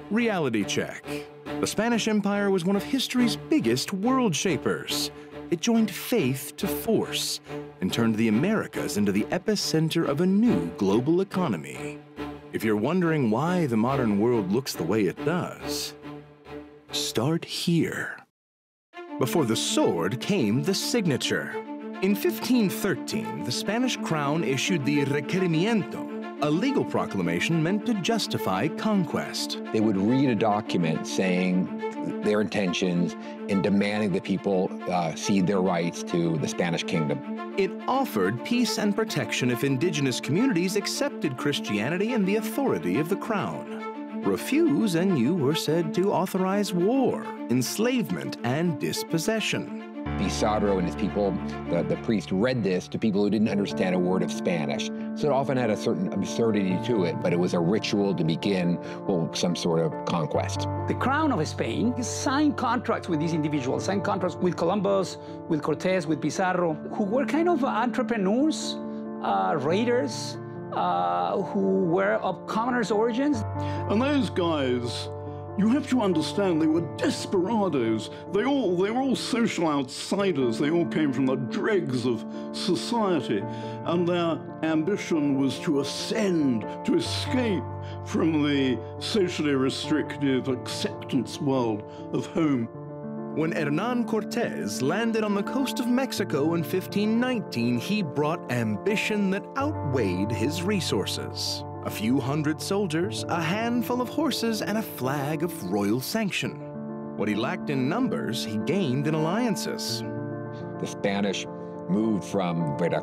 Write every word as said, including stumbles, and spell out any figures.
Reality check. The Spanish Empire was one of history's biggest world shapers. It joined faith to force and turned the Americas into the epicenter of a new global economy. If you're wondering why the modern world looks the way it does, start here. Before the sword came the signature. In fifteen thirteen, the Spanish crown issued the Requerimiento, a legal proclamation meant to justify conquest. They would read a document saying their intentions and demanding that people uh, cede their rights to the Spanish kingdom. It offered peace and protection if indigenous communities accepted Christianity and the authority of the crown. Refuse and you were said to authorize war, enslavement, and dispossession. Pizarro and his people, the, the priest, read this to people who didn't understand a word of Spanish. So it often had a certain absurdity to it, but it was a ritual to begin well, some sort of conquest. The crown of Spain signed contracts with these individuals, signed contracts with Columbus, with Cortés, with Pizarro, who were kind of entrepreneurs, uh, raiders, uh, who were of commoners' origins. And those guys, you have to understand, they were desperados. They all, they were all social outsiders. They all came from the dregs of society. And their ambition was to ascend, to escape from the socially restrictive acceptance world of home. When Hernán Cortés landed on the coast of Mexico in fifteen nineteen, he brought ambition that outweighed his resources. A few hundred soldiers, a handful of horses, and a flag of royal sanction. What he lacked in numbers, he gained in alliances. The Spanish moved from Veracruz